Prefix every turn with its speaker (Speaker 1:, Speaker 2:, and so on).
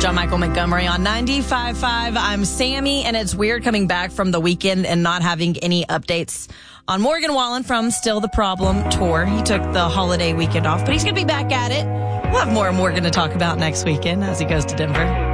Speaker 1: John Michael Montgomery on 95.5. I'm Sammy, and it's weird coming back from the weekend and not having any updates on Morgan Wallen from Still the Problem tour. He took the holiday weekend off, but he's going to be back at it. We'll have more Morgan to talk about next weekend as he goes to Denver.